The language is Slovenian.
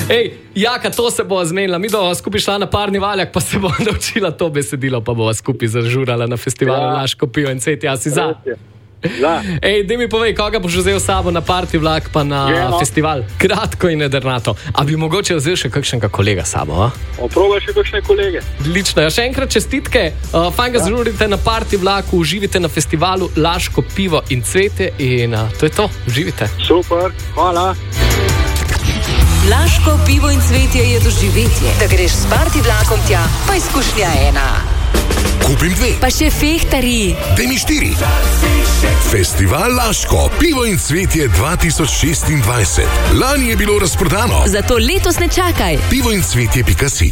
Jaka, to se bo zmenila. Mi bomo skupaj šla na parni valjak, pa se bo naučila to besedilo, pa bomo skupaj zažurala na festivalu Laško pivo in cvetje. Ja, si za? Daj mi povej, koga boš vzel s sabo na parti vlak pa na festival? Kratko in nedrnato. A bi mogoče vzel še kakšnega kolega s sabo? Probaj še kakšne kolege. Odlično. Ja, še enkrat čestitke. Fajn ga zžurite na parti vlaku, uživite na festivalu Laško pivo in cvetje in to je to. Uživite. Super, hvala. Laško pivo in cvetje je doživetje. Da greš s parti vlakom tja, pa izkušnja ena. Kupim 2. Pa še fehtari. Daj mi 4. Festival Laško, pivo in cvetje 2026. Lani je bilo razprodano. Zato letos ne čakaj. pivoincvetje.si